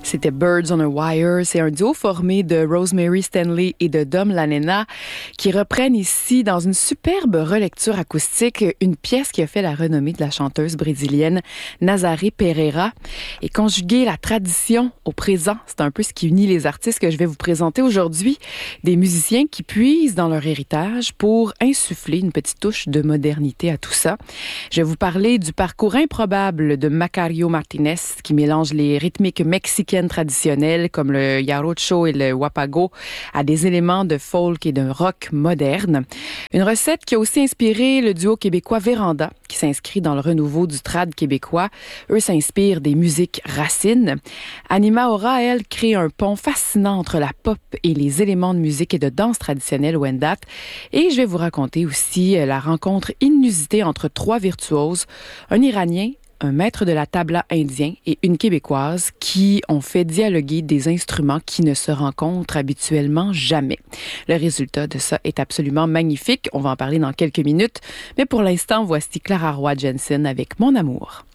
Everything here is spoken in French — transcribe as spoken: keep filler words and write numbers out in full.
C'était Birds on a Wire. C'est un duo formé de Rosemary Stanley et de Dom Lanena qui reprennent ici, dans une superbe relecture acoustique, une pièce qui a fait la renommée de la chanteuse brésilienne Nazaré Pereira. Et conjuguer la tradition au présent, c'est un peu ce qui unit les artistes que je vais vous présenter aujourd'hui. Des musiciens qui puisent dans leur héritage pour insuffler une petite touche de modernité à tout ça. Je vais vous parler du parcours improbable de Macario Martinez qui mélange les rythmiques mexicaines traditionnelles comme le jarocho et le wapago à des éléments de folk et de rock moderne. Une recette qui a aussi inspiré le duo québécois Véranda qui s'inscrit dans le renouveau du trad québécois. Eux s'inspirent des musiques racines. Anima Aura, elle, crée un pont fascinant entre la pop et les éléments de musique et de danse traditionnelle Wendat. Et je vais vous raconter aussi la rencontre inusitée entre trois virtuoses, un Iranien, un maître de la tabla indien et une Québécoise qui ont fait dialoguer des instruments qui ne se rencontrent habituellement jamais. Le résultat de ça est absolument magnifique. On va en parler dans quelques minutes. Mais pour l'instant, voici Clara Roy Jensen avec Mon amour.